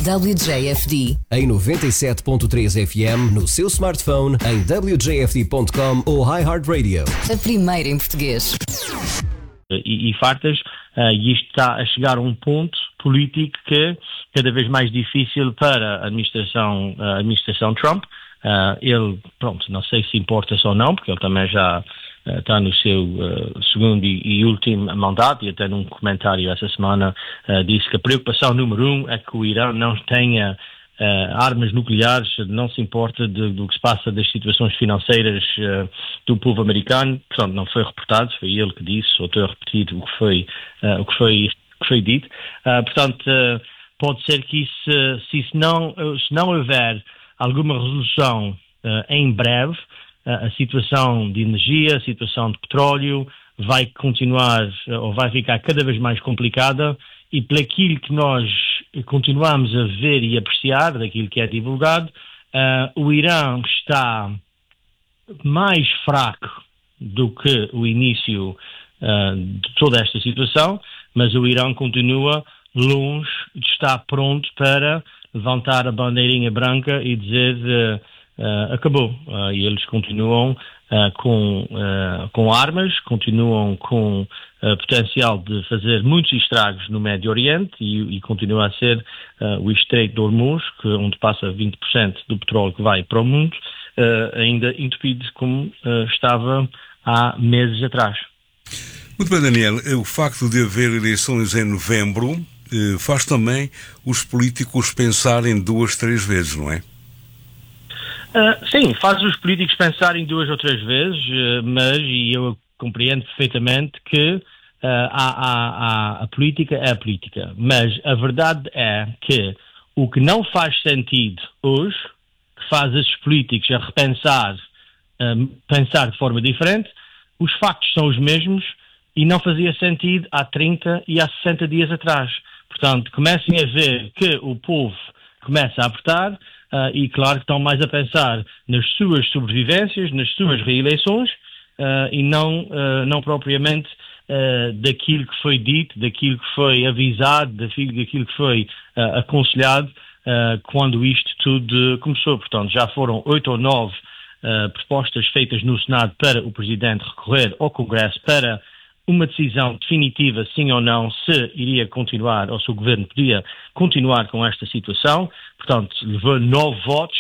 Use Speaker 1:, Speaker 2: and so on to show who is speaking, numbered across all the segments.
Speaker 1: WJFD.
Speaker 2: Em 97.3 FM, no seu smartphone, em wjfd.com ou iHeartRadio.
Speaker 1: A primeira em português.
Speaker 3: E fartas, e isto está a chegar a um ponto político que é cada vez mais difícil para a administração Trump. Ele, não sei se importa-se ou não, porque ele também já está no seu segundo e último mandato, e até num comentário essa semana disse que a preocupação número 1 é que o Irão não tenha armas nucleares, não se importa do que se passa das situações financeiras do povo americano. Portanto, não foi reportado, foi ele que disse, ou estou a repetir o que foi dito. Portanto, pode ser que se não houver alguma resolução em breve, a situação de energia, a situação de petróleo vai continuar ou vai ficar cada vez mais complicada, e pelo aquilo que nós continuamos a ver e apreciar, daquilo que é divulgado, o Irão está mais fraco do que o início de toda esta situação, mas o Irão continua longe de estar pronto para levantar a bandeirinha branca e dizer acabou. E eles continuam com armas, continuam com potencial de fazer muitos estragos no Médio Oriente, e continua a ser o Estreito de Hormuz, onde passa 20% do petróleo que vai para o mundo, ainda entupido como estava há meses atrás.
Speaker 4: Muito bem, Daniel. O facto de haver eleições em novembro faz também os políticos pensarem 2, 3 vezes, não é?
Speaker 3: Sim, faz os políticos pensarem 2 ou 3 vezes, mas eu compreendo perfeitamente que a política é a política. Mas a verdade é que o que não faz sentido hoje, que faz esses políticos a repensar, pensar de forma diferente, os factos são os mesmos e não fazia sentido há 30 e há 60 dias atrás. Portanto, comecem a ver que o povo começa a apertar, e claro que estão mais a pensar nas suas sobrevivências, nas suas reeleições, e não propriamente daquilo que foi dito, daquilo que foi avisado, daquilo que foi aconselhado quando isto tudo começou. Portanto, já foram 8 ou 9 propostas feitas no Senado para o Presidente recorrer ao Congresso para uma decisão definitiva, sim ou não, se iria continuar, ou se o Governo podia continuar com esta situação. Portanto, levou 9 votos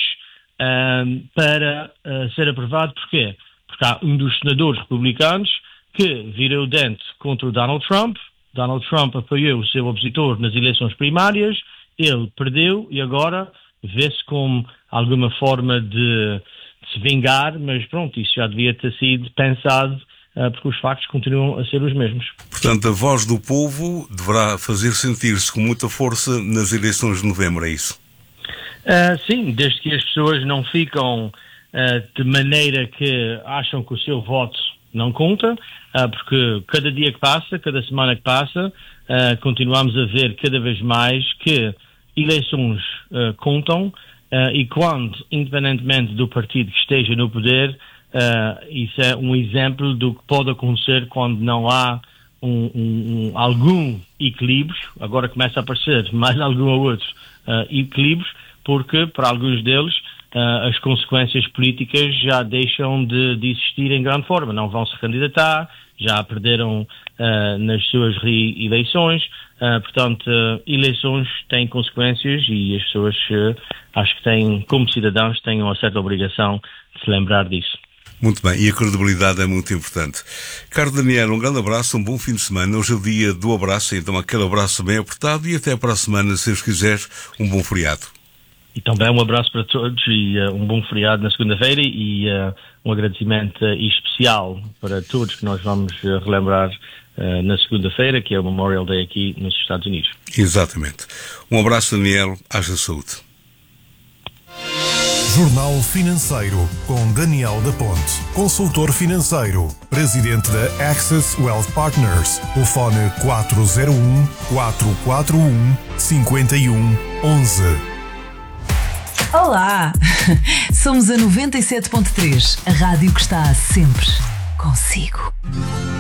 Speaker 3: para ser aprovado. Porquê? Porque há um dos senadores republicanos que virou o dente contra o Donald Trump. Donald Trump apoiou o seu opositor nas eleições primárias, ele perdeu, e agora vê-se como alguma forma de se vingar, mas pronto, isso já devia ter sido pensado, porque os factos continuam a ser os mesmos.
Speaker 4: Portanto, a voz do povo deverá fazer sentir-se com muita força nas eleições de novembro, é isso?
Speaker 3: Sim, desde que as pessoas não ficam de maneira que acham que o seu voto não conta, porque cada dia que passa, cada semana que passa, continuamos a ver cada vez mais que eleições contam, e quando, independentemente do partido que esteja no poder, isso é um exemplo do que pode acontecer quando não há algum equilíbrio. Agora começa a aparecer mais algum ou outro equilíbrios, porque para alguns deles as consequências políticas já deixam de existir em grande forma. Não vão se candidatar, já perderam nas suas reeleições. Portanto, eleições têm consequências, e as pessoas, acho que têm, como cidadãos, têm uma certa obrigação de se lembrar disso.
Speaker 4: Muito bem, e a credibilidade é muito importante. Caro Daniel, um grande abraço, um bom fim de semana. Hoje é o dia do abraço, então aquele abraço bem apertado, e até para a semana, se Deus quiser, um bom feriado.
Speaker 3: E também um abraço para todos, e um bom feriado na segunda-feira, e um agradecimento especial para todos que nós vamos relembrar na segunda-feira, que é o Memorial Day aqui nos Estados Unidos.
Speaker 4: Exatamente. Um abraço, Daniel. Haja saúde.
Speaker 5: Jornal Financeiro, com Daniel da Ponte, consultor financeiro, presidente da Access Wealth Partners. Telefone 401-441-5111.
Speaker 1: Olá! Somos a 97.3, a rádio que está sempre consigo.